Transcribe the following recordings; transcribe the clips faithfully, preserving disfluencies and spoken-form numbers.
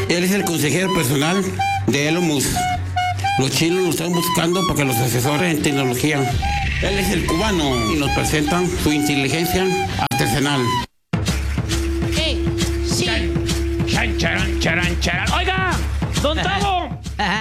Él es el consejero personal de Elon Musk. Los chinos lo están buscando para que los asesore en tecnología. Él es el cubano y nos presentan su inteligencia artesanal. Eh, sí. Chan, charan, charan, charan. ¡Oiga! ¡Don Tavo!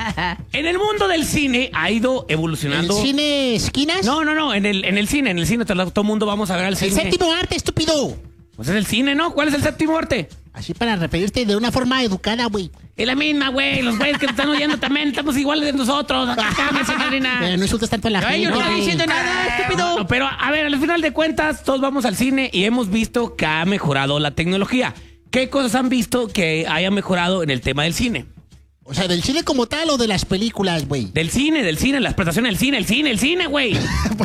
En el mundo del cine ha ido evolucionando. ¿El cine esquinas? No, no, no, en el, en el cine, en el cine, todo el mundo vamos a ver al El cine. séptimo arte, estúpido. Pues es el cine, ¿no? ¿Cuál es el séptimo arte? Así para referirte de una forma educada, güey. Es la misma, güey. Los güeyes que te están oyendo también estamos iguales de nosotros. Cálmese, Karina. Pero no insultes tanto a la Ay, gente. yo no estoy güey. diciendo nada, estúpido. No, pero, a ver, al final de cuentas, todos vamos al cine y hemos visto que ha mejorado la tecnología. ¿Qué cosas han visto que haya mejorado en el tema del cine? O sea, ¿del cine como tal o de las películas, güey? Del cine, del cine, las prestaciones del cine, el cine, el cine, güey.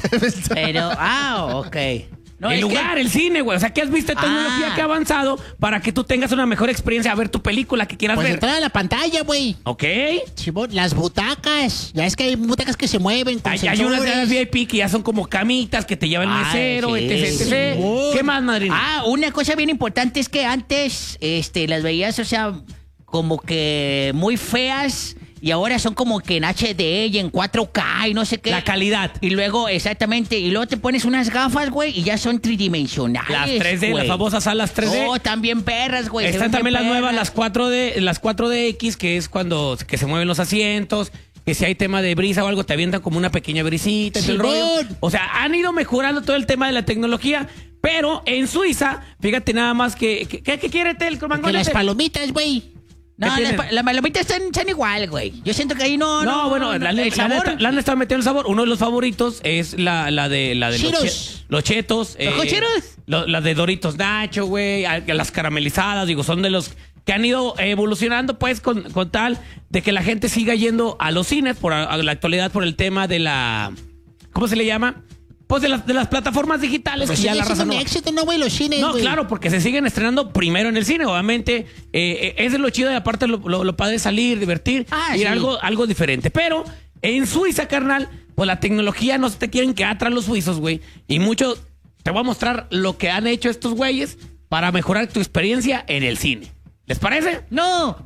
Pero, ah, ok. No, el es lugar, que- el cine, güey. O sea, ¿qué has visto de tecnología Ah. que ha avanzado para que tú tengas una mejor experiencia a ver tu película que quieras Pues ver? entrar a la pantalla, güey. ¿Ok? Simón, las butacas. Ya es que hay butacas que se mueven con Hay, hay unas de las sensores. V I P que ya son como camitas que te llevan el Ay, mesero, sí, etc, etcétera. Simón. ¿Qué más, madrina? Ah, una cosa bien importante es que antes este, las veías, o sea, como que muy feas y ahora son como que en H D y en cuatro K y no sé qué. La calidad. Y luego, exactamente, y luego te pones unas gafas, güey, y ya son tridimensionales. Las tres D, güey. las famosas salas tres D. Oh, también perras, güey. se Están ven también bien las nuevas, perras. las cuatro D, las cuatro D X, que es cuando que se mueven los asientos, que si hay tema de brisa o algo, te avientan como una pequeña brisita y todo el rollo. Simón. O sea, han ido mejorando todo el tema de la tecnología, pero en Suiza, fíjate nada más que... que- ¿Qué, qué quiere el Que Cromangol? las palomitas, güey. No, ¿Qué las tienen? pa- las palomitas están, están igual, güey. Yo siento que ahí no... No, No, bueno, la, la, el la sabor... neta, la han estado metiendo el sabor. Uno de los favoritos es la, la de, la de los, Cheetos. che- los chetos. ¿Los cocheros? lo- Las de Doritos Nacho, güey. a- Las caramelizadas, digo, son de los que han ido evolucionando, pues, con, con tal de que la gente siga yendo a los cines por a, a la actualidad por el tema de la... ¿Cómo se le llama? Pues de las, de las plataformas digitales. Pues que ya sigue la raza siendo no... un éxito, ¿no, güey? Los cines, No, güey. claro, porque se siguen estrenando primero en el cine, obviamente. Eh, eh, es de lo chido y aparte lo, lo, lo padre es salir, divertir, Ah, ir sí. a algo, algo diferente. Pero en Suiza, carnal, pues la tecnología no se te quieren quedar atrás los suizos, güey. Y mucho, te voy a mostrar lo que han hecho estos güeyes para mejorar tu experiencia en el cine. ¿Les parece? No.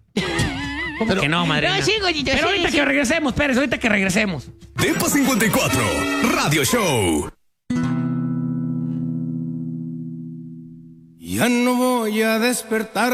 ¿Cómo que no, madre? No, sí, güeyito, Pero sí, ahorita sí. que regresemos, Pérez, ahorita que regresemos. Depa cincuenta y cuatro, Radio Show. Ya no voy a despertar.